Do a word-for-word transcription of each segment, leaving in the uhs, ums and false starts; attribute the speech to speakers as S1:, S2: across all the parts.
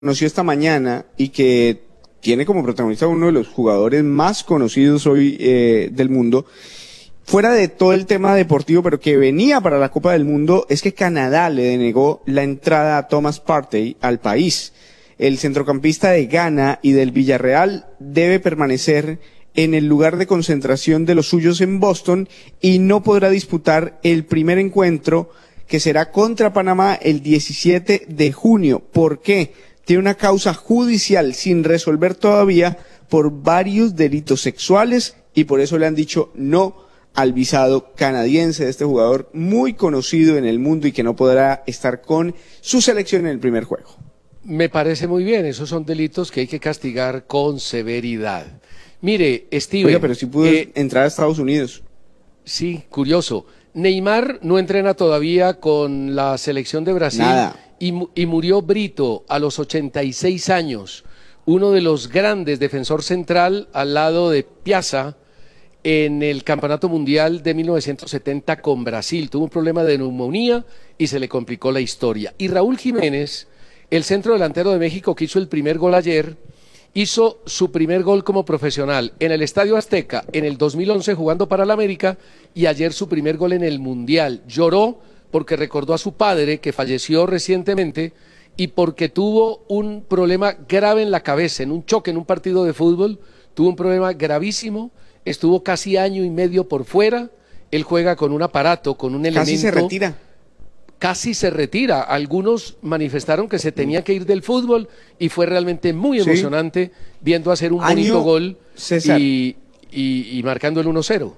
S1: conoció esta mañana y que tiene como protagonista uno de los jugadores más conocidos hoy eh, del mundo, fuera de todo el tema deportivo, pero que venía para la Copa del Mundo, es que Canadá le denegó la entrada a Thomas Partey al país. El centrocampista de Ghana y del Villarreal debe permanecer en el lugar de concentración de los suyos en Boston y no podrá disputar el primer encuentro que será contra Panamá el diecisiete de junio. ¿Por qué? Tiene una causa judicial sin resolver todavía por varios delitos sexuales y por eso le han dicho no al visado canadiense de este jugador muy conocido en el mundo y que no podrá estar con su selección en el primer juego.
S2: Me parece muy bien, esos son delitos que hay que castigar con severidad. Mire, Steven...
S1: Oiga, pero sí pudo eh, entrar a Estados Unidos.
S2: Sí, curioso. Neymar no entrena todavía con la selección de Brasil.
S1: Nada.
S2: Y, y murió Brito a los ochenta y seis años, uno de los grandes, defensor central al lado de Piazza en el Campeonato Mundial de mil novecientos setenta con Brasil. Tuvo un problema de neumonía y se le complicó la historia. Y Raúl Jiménez, el centro delantero de México que hizo el primer gol ayer, hizo su primer gol como profesional en el Estadio Azteca en el dos mil once jugando para el América y ayer su primer gol en el Mundial. Lloró porque recordó a su padre que falleció recientemente y porque tuvo un problema grave en la cabeza, en un choque en un partido de fútbol, tuvo un problema gravísimo, estuvo casi año y medio por fuera, él juega con un aparato, con un elemento...
S1: Casi se retira.
S2: Casi se retira. Algunos manifestaron que se tenía que ir del fútbol y fue realmente muy emocionante sí. viendo hacer un bonito
S1: Año,
S2: gol y, y, y marcando el uno cero.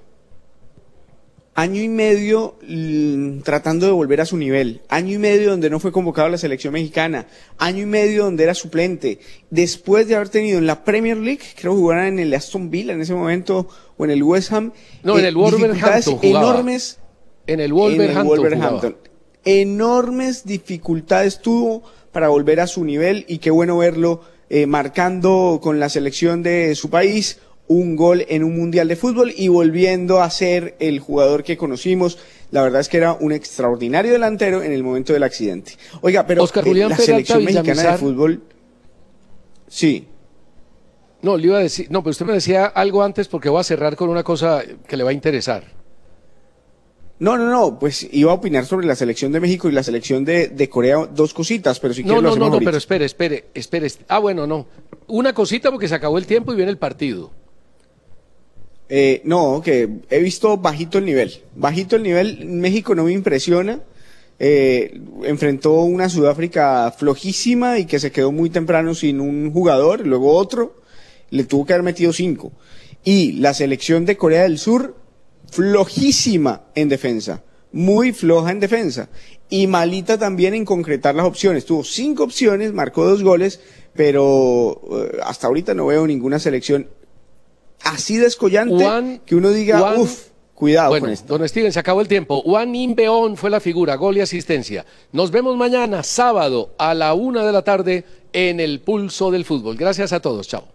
S1: Año y medio tratando de volver a su nivel, año y medio donde no fue convocado a la selección mexicana, año y medio donde era suplente, después de haber tenido en la Premier League, creo que jugaran en el Aston Villa en ese momento, o en el West Ham,
S2: no, eh, en el Wolverhampton
S1: enormes,
S2: en el Wolverhampton,
S1: en el Wolverhampton enormes dificultades tuvo para volver a su nivel y qué bueno verlo eh, marcando con la selección de su país un gol en un mundial de fútbol y volviendo a ser el jugador que conocimos. La verdad es que era un extraordinario delantero en el momento del accidente. Oiga, pero
S2: Oscar
S1: eh,
S2: Julián
S1: la
S2: Peralta
S1: selección
S2: Villamizar...
S1: mexicana de fútbol, sí.
S2: No, le iba a decir, no, pero usted me decía algo antes porque voy a cerrar con una cosa que le va a interesar.
S1: No, no, no, pues iba a opinar sobre la selección de México y la selección de, de Corea, dos cositas, pero si
S2: no,
S1: quiere
S2: no,
S1: lo hacemos
S2: no, no,
S1: ahorita.
S2: pero espere, espere, espere. Ah, bueno, no. Una cosita porque se acabó el tiempo y viene el partido.
S1: Eh, no, que he visto bajito el nivel, bajito el nivel, México no me impresiona, eh, enfrentó una Sudáfrica flojísima y que se quedó muy temprano sin un jugador, luego otro, le tuvo que haber metido cinco. Y la selección de Corea del Sur, flojísima en defensa, muy floja en defensa, y malita también en concretar las opciones, tuvo cinco opciones, marcó dos goles, pero eh, hasta ahorita no veo ninguna selección así descollante Juan, que uno diga, uff, cuidado
S2: bueno,
S1: con esto.
S2: Don Steven, se acabó el tiempo. Juan Imbeón fue la figura, gol y asistencia. Nos vemos mañana, sábado, a la una de la tarde, en el Pulso del Fútbol. Gracias a todos, chao.